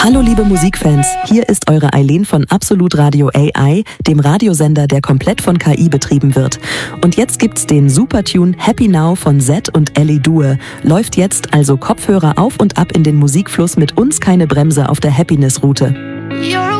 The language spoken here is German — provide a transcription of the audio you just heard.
Hallo liebe Musikfans, hier ist eure Eileen von Absolut Radio AI, dem Radiosender, der komplett von KI betrieben wird. Und jetzt gibt's den Supertune Happy Now von Zed und Ellie Due. Läuft jetzt, also Kopfhörer auf und ab in den Musikfluss, mit uns keine Bremse auf der Happiness-Route.